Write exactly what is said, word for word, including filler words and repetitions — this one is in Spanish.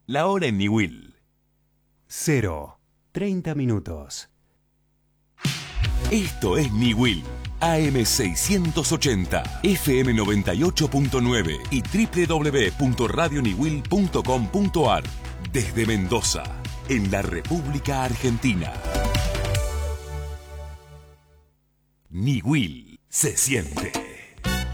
La hora en Niwil. Cero. treinta minutos. Esto es Niwil. A M seiscientos ochenta, F M noventa y ocho punto nueve y doble u doble u doble u punto radio niwil punto com punto a r. Desde Mendoza, en la República Argentina. Niwil se siente.